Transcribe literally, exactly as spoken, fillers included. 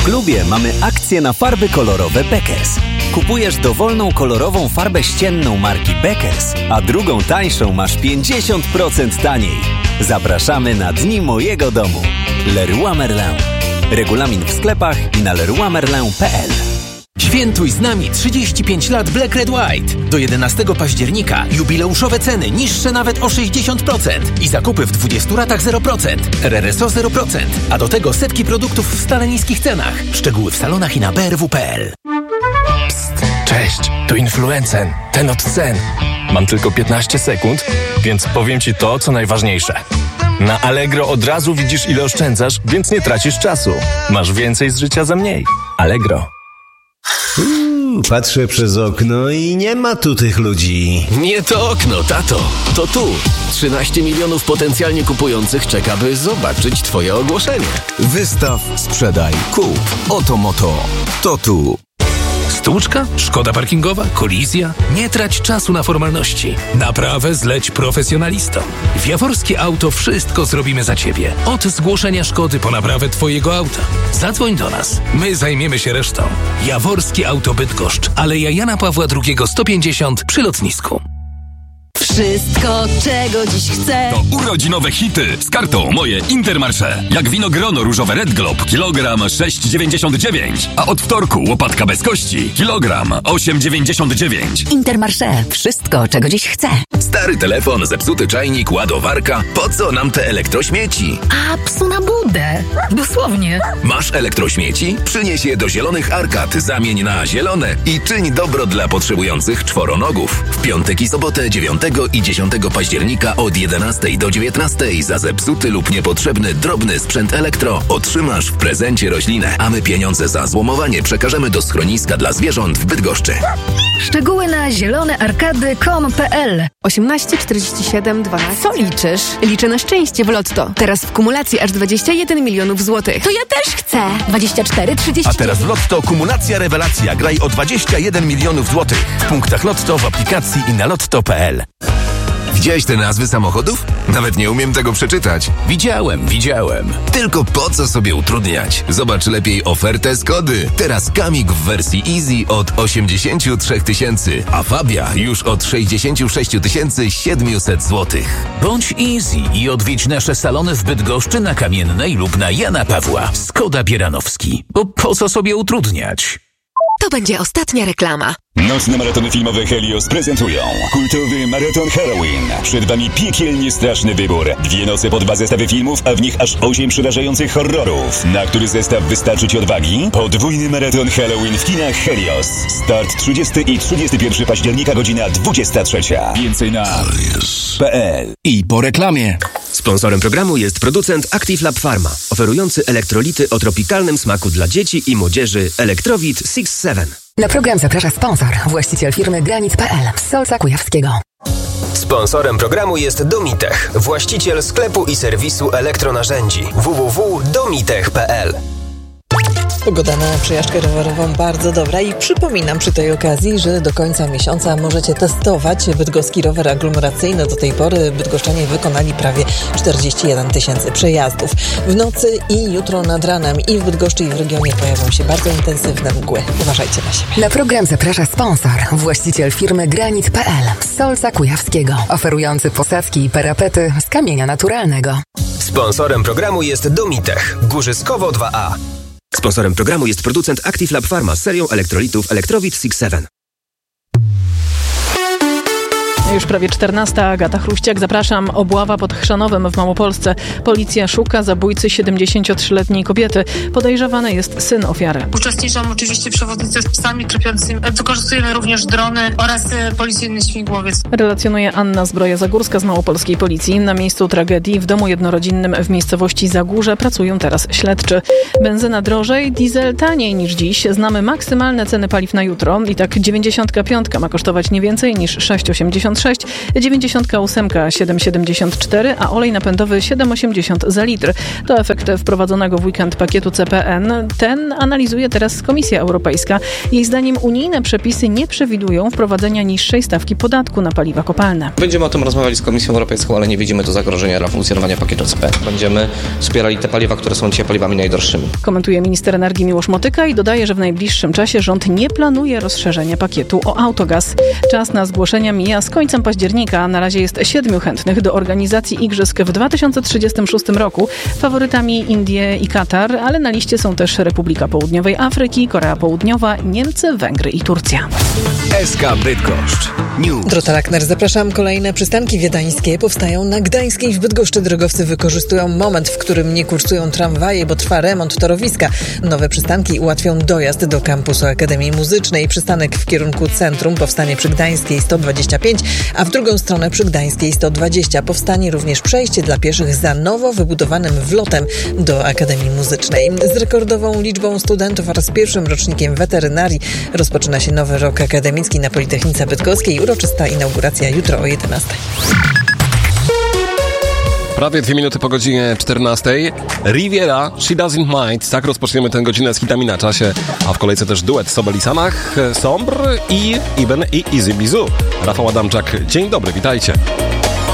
Lubie mamy akcję na farby kolorowe Beckers. Kupujesz dowolną kolorową farbę ścienną marki Beckers, a drugą tańszą masz pięćdziesiąt procent taniej. Zapraszamy na Dni Mojego Domu. Leroy Merlin. Regulamin w sklepach i na leroy merlin kropka p l. Świętuj z nami trzydzieści pięć lat Black Red White. Do jedenastego października jubileuszowe ceny niższe nawet o sześćdziesiąt procent i zakupy w dwudziestu ratach zero procent. R R S O zero procent, a do tego setki produktów w stale niskich cenach. Szczegóły w salonach i na b r w kropka p l. Psst, cześć, to Influencen, ten od cen. Mam tylko piętnaście sekund, więc powiem Ci to, co najważniejsze. Na Allegro od razu widzisz, ile oszczędzasz, więc nie tracisz czasu. Masz więcej z życia za mniej. Allegro. Uuu, patrzę przez okno i nie ma tu tych ludzi. Nie to okno, tato. To tu. trzynaście milionów potencjalnie kupujących czeka, by zobaczyć Twoje ogłoszenie. Wystaw, sprzedaj, kup. Oto moto. To tu. Stłuczka? Szkoda parkingowa? Kolizja? Nie trać czasu na formalności. Naprawę zleć profesjonalistom. W Jaworskie Auto wszystko zrobimy za Ciebie. Od zgłoszenia szkody po naprawę Twojego auta. Zadzwoń do nas. My zajmiemy się resztą. Jaworskie Auto Bydgoszcz. Aleja Jana Pawła drugiego sto pięćdziesiąt przy lotnisku. Wszystko, czego dziś chcę. To urodzinowe hity z kartą Moje Intermarché. Jak winogrono różowe Red Globe, kilogram sześć dziewięćdziesiąt dziewięć, a od wtorku łopatka bez kości, kilogram osiem dziewięćdziesiąt dziewięć. Intermarché. Wszystko, czego dziś chcę. Stary telefon, zepsuty czajnik, ładowarka. Po co nam te elektrośmieci? A psu na budę. Dosłownie. Masz elektrośmieci? Przynieś je do Zielonych Arkad, zamień na zielone i czyń dobro dla potrzebujących czworonogów. W piątek i sobotę dziewiątego i dziesiątego października od jedenastej do dziewiętnastej za zepsuty lub niepotrzebny drobny sprzęt elektro otrzymasz w prezencie roślinę, a my pieniądze za złomowanie przekażemy do schroniska dla zwierząt w Bydgoszczy. Szczegóły na zielone arkady kropka com kropka p l. osiemnaście czterdzieści siedem dwanaście. Co liczysz? Liczę na szczęście w Lotto. Teraz w kumulacji aż dwadzieścia jeden milionów złotych. To ja też chcę. dwadzieścia cztery trzydzieści. A teraz w Lotto kumulacja rewelacja. Graj o dwadzieścia jeden milionów złotych. W punktach Lotto, w aplikacji i na lotto kropka p l. Widziałeś te nazwy samochodów? Nawet nie umiem tego przeczytać. Widziałem, widziałem. Tylko po co sobie utrudniać? Zobacz lepiej ofertę Skody. Teraz Kamik w wersji Easy od osiemdziesiąt trzy tysięcy, a Fabia już od sześćdziesiąt sześć tysięcy siedemset złotych. Bądź easy i odwiedź nasze salony w Bydgoszczy na Kamiennej lub na Jana Pawła. Skoda Bieranowski. Bo po co sobie utrudniać? To będzie ostatnia reklama. Nocne maratony filmowe Helios prezentują kultowy maraton Halloween. Przed Wami piekielnie straszny wybór. Dwie noce po dwa zestawy filmów, a w nich aż osiem przerażających horrorów. Na który zestaw wystarczy Ci odwagi? Podwójny maraton Halloween w kinach Helios. Start trzydziestego i trzydziestego pierwszego października, godzina dwudziesta trzecia. Więcej na helios kropka p l. I po reklamie. Sponsorem programu jest producent Active Lab Pharma, oferujący elektrolity o tropikalnym smaku dla dzieci i młodzieży Elektrowit sześć siedem. Na program zaprasza sponsor, właściciel firmy Granit kropka p l z Solca Kujawskiego. Sponsorem programu jest Domitech, właściciel sklepu i serwisu elektronarzędzi w w w kropka domitech kropka p l. Pogoda na przejażdżkę rowerową bardzo dobra i przypominam przy tej okazji, że do końca miesiąca możecie testować bydgoski rower aglomeracyjny. Do tej pory bydgoszczanie wykonali prawie czterdzieści jeden tysięcy przejazdów. W nocy i jutro nad ranem i w Bydgoszczy i w regionie pojawią się bardzo intensywne mgły. Uważajcie na siebie. Na program zaprasza sponsor, właściciel firmy Granit kropka p l z Solca Kujawskiego, oferujący posadzki i parapety z kamienia naturalnego. Sponsorem programu jest Domitech, Górzyskowo dwa a. Sponsorem programu jest producent Active Lab Pharma z serią elektrolitów Elektrowit sześć siedem. Już prawie czternasta. Agata Chruściak, zapraszam. Obława pod Chrzanowem w Małopolsce. Policja szuka zabójcy siedemdziesięciotrzyletniej kobiety. Podejrzewany jest syn ofiary. Uczestniczą oczywiście przewodnicy z psami tropiącymi. Wykorzystujemy również drony oraz policyjny śmigłowiec. Relacjonuje Anna Zbroja-Zagórska z Małopolskiej Policji. Na miejscu tragedii w domu jednorodzinnym w miejscowości Zagórze pracują teraz śledczy. Benzyna drożej, diesel taniej niż dziś. Znamy maksymalne ceny paliw na jutro. I tak dziewięćdziesiątka piątka ma kosztować nie więcej niż sześć osiemdziesiąt sześć, dziewięćdziesiąt osiem siedem siedemdziesiąt cztery, a olej napędowy siedem osiemdziesiąt za litr. To efekt wprowadzonego w weekend pakietu C P N. Ten analizuje teraz Komisja Europejska. Jej zdaniem unijne przepisy nie przewidują wprowadzenia niższej stawki podatku na paliwa kopalne. Będziemy o tym rozmawiali z Komisją Europejską, ale nie widzimy tu zagrożenia dla funkcjonowania pakietu C P N. Będziemy wspierali te paliwa, które są dzisiaj paliwami najdroższymi. Komentuje minister energii Miłosz Motyka i dodaje, że w najbliższym czasie rząd nie planuje rozszerzenia pakietu o autogaz. Czas na zgłoszenia mija z końcem października. Na razie jest siedmiu chętnych do organizacji igrzysk w dwa tysiące trzydziestym szóstym roku. Faworytami Indie i Katar, ale na liście są też Republika Południowej Afryki, Korea Południowa, Niemcy, Węgry i Turcja. S K Bydgoszcz News. Dorota Lackner, zapraszam. Kolejne przystanki wiedeńskie powstają na Gdańskiej. W Bydgoszczy drogowcy wykorzystują moment, w którym nie kursują tramwaje, bo trwa remont torowiska. Nowe przystanki ułatwią dojazd do kampusu Akademii Muzycznej. Przystanek w kierunku centrum powstanie przy Gdańskiej sto dwadzieścia pięć, a w drugą stronę przy Gdańskiej sto dwadzieścia. Powstanie również przejście dla pieszych za nowo wybudowanym wlotem do Akademii Muzycznej. Z rekordową liczbą studentów oraz pierwszym rocznikiem weterynarii rozpoczyna się nowy rok akademicki na Politechnice Bydgoskiej. Uroczysta inauguracja jutro o jedenastej. Prawie dwie minuty po godzinie czternastej. Riviera, She Doesn't Mind. Tak rozpoczniemy tę godzinę z hitami na czasie. A w kolejce też duet Sobel i Sanach, Sombr i Iben i Easy Bizu. Rafał Adamczak, dzień dobry, witajcie.